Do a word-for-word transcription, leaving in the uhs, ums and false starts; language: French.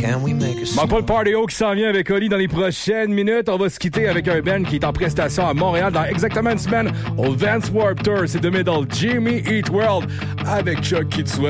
Can we make a Manque pas le Party-O qui s'en vient avec Oli dans les prochaines minutes. On va se quitter avec un band qui est en prestation à Montréal dans exactement une semaine au Vans Warped Tour. C'est The Middle, Jimmy Eat World avec Chuck qui te souhaite